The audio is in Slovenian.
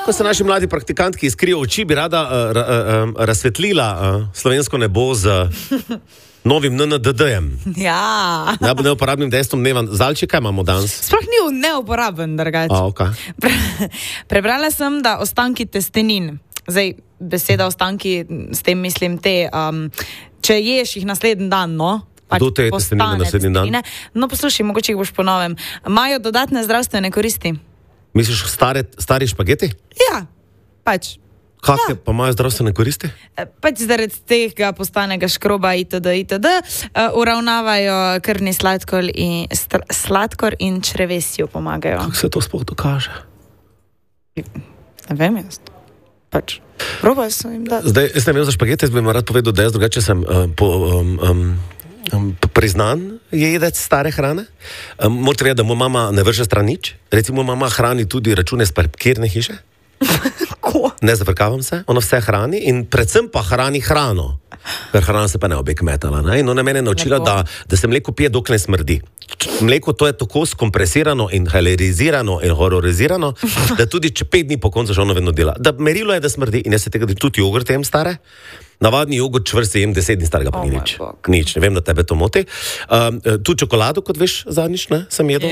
ko se naši mladi praktikantki izkrijo oči, bi rada razsvetlila slovensko nebo z novim NNDD-jem. Ja. Neuporabnim dejstvom dneva. Zalči, kaj imamo danes? Sploh ni neuporaben, drugače. Okay. Prebrala sem, da ostanki testenin, zdaj beseda ostanki, s tem mislim če ješ jih naslednji dan, no? Kdo te je testenine naslednji dan? No, poslušaj, mogoče jih boš ponovem. Imajo dodatne zdravstvene koristi. Misliš stari špageti? Ja, pač. Kakšne pa imajo zdravstvene koristi? Pač zaradi tega postanega škroba itd. Uravnavajo krvni sladkor in črevesju pomagajo. Kako se to sploh dokaže? Ne vem jaz. Pač. Probaj sem jim dati. Zdaj, jaz ne vem za špagete, jaz bi vam rad povedal, da jaz drugače sem priznan jedec stare hrane. Morate vedeti, da moja mama ne vrže stran nič. Recimo, mama hrani tudi račune z parkirne hiše. Ne zafrkavam se, ona vse hrani in predvsem pa hrani hrano. Ker hrana se pa ne obe kmetala. Ne? In ona mene je naučila, da se mleko pije, dokler ne smrdi. Mleko to je tako skompresirano in halerizirano in hororizirano, da tudi če 5 dni po koncu že ono vedno dela. Da merilo je, da smrdi in jaz se tega tudi jogurt jem stare. Navadni jogurt čvrst jem 10 dni starega pa ni nič. Nič, ne vem, da tebe to moti. Tu čokolado, kot veš, zadnjič, ne, sem jedel.